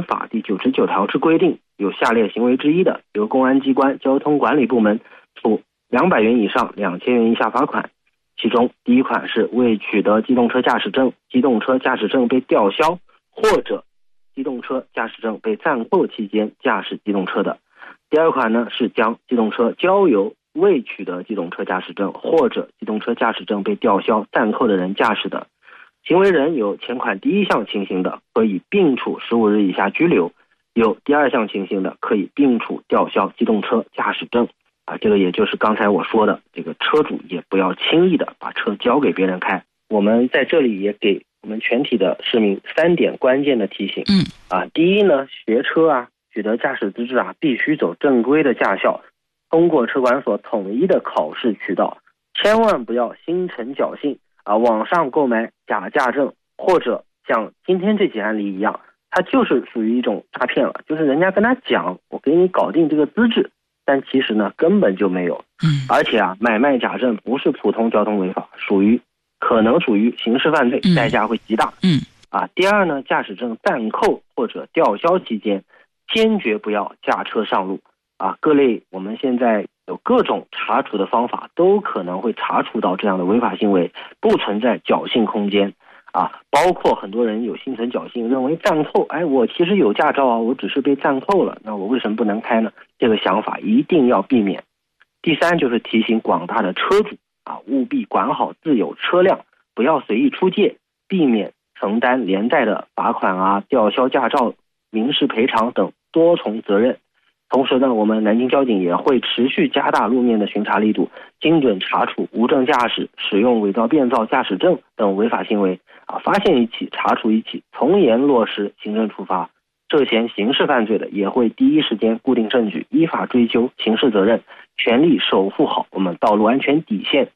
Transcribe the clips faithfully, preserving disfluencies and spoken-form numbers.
法》第九十九条之规定，有下列行为之一的，由公安机关交通管理部门处两百元以上两千元以下罚款。其中第一款是未取得机动车驾驶证，机动车驾驶证被吊销或者机动车驾驶证被暂扣期间驾驶机动车的。第二款呢是将机动车交由未取得机动车驾驶证或者机动车驾驶证被吊销暂扣的人驾驶的。行为人有前款第一项情形的，可以并处十五日以下拘留；有第二项情形的，可以并处吊销机动车驾驶证。啊，这个也就是刚才我说的，这个车主也不要轻易的把车交给别人开。我们在这里也给我们全体的市民三点关键的提醒。 嗯， 啊，第一呢，学车啊，取得驾驶资质啊，必须走正规的驾校，通过车管所统一的考试渠道，千万不要心存侥幸啊，网上购买假驾证，或者像今天这起案例一样，它就是属于一种诈骗了，就是人家跟他讲，我给你搞定这个资质，但其实呢根本就没有。 嗯， 而且啊，买卖假证不是普通交通违法，属于可能属于刑事犯罪，代价会极大。 嗯， 啊，第二呢，驾驶证暂扣或者吊销期间，坚决不要驾车上路。啊，各类我们现在有各种查处的方法，都可能会查处到这样的违法行为，不存在侥幸空间。啊，包括很多人有心存侥幸，认为暂扣，哎，我其实有驾照啊，我只是被暂扣了，那我为什么不能开呢？这个想法一定要避免。第三就是提醒广大的车主啊，务必管好自有车辆，不要随意出借，避免承担连带的罚款啊、吊销驾照、民事赔偿等多重责任。同时呢，我们南京交警也会持续加大路面的巡查力度，精准查处无证驾驶、使用伪造变造驾驶证等违法行为啊，发现一起查处一起，从严落实行政处罚。涉嫌刑事犯罪的也会第一时间固定证据，依法追究刑事责任，全力守护好我们道路安全底线。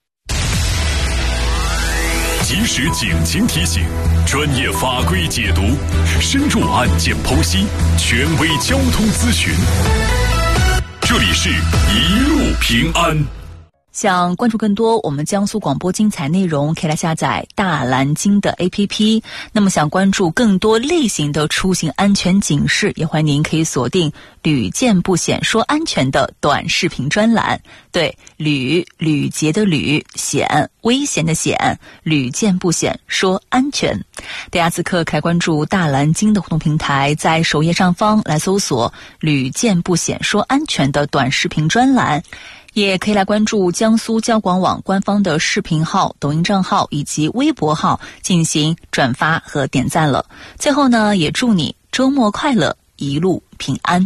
及时警情提醒，专业法规解读，深入案件剖析，权威交通咨询。这里是一路平安。 想关注更多我们江苏广播精彩内容，可以来下载大蓝鲸的 A P P。那么想关注更多类型的出行安全警示，也欢迎您可以锁定屡见不鲜说安全的短视频专栏。对，屡屡劫的屡，险危险的险，屡见不鲜说安全。大家此刻可以关注大蓝鲸的互动平台，在首页上方来搜索屡见不鲜说安全的短视频专栏。也可以来关注江苏交广网官方的视频号、抖音账号以及微博号进行转发和点赞了。最后呢，也祝你周末快乐，一路平安。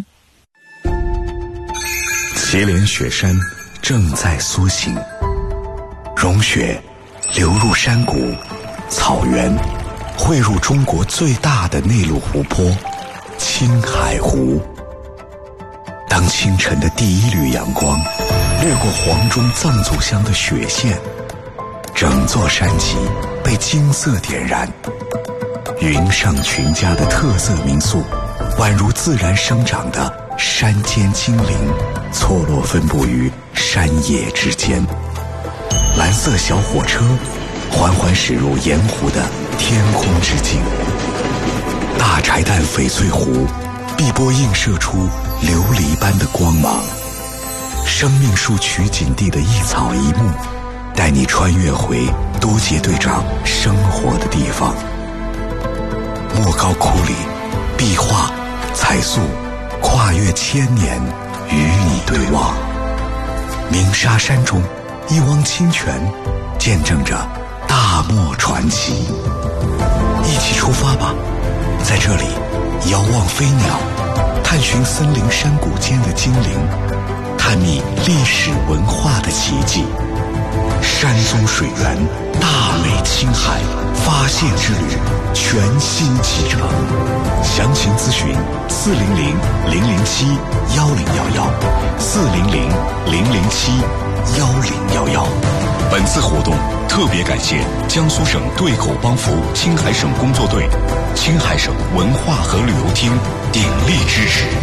祁连雪山正在苏醒，融雪流入山谷、草原，汇入中国最大的内陆湖泊青海湖。当清晨的第一缕阳光掠过黄钟藏祖乡的雪线，整座山脊被金色点燃。云上群家的特色民宿，宛如自然生长的山间精灵，错落分布于山野之间。蓝色小火车缓缓驶入盐湖的天空之境，大柴旦翡翠湖碧波映射出琉璃般的光芒。生命树取景地的一草一木，带你穿越回多杰队长生活的地方。莫高窟里，壁画彩塑跨越千年，与你对望。鸣沙山中，一汪清泉见证着大漠传奇。一起出发吧，在这里遥望飞鸟，探寻森林山谷间的精灵，探秘历史文化的奇迹。山中水源，大美青海，发现之旅全新启程。详情咨询四零零零零七幺零幺幺，四零零零零七幺零幺幺。 本次活动特别感谢江苏省对口帮扶青海省工作队、青海省文化和旅游厅鼎力支持。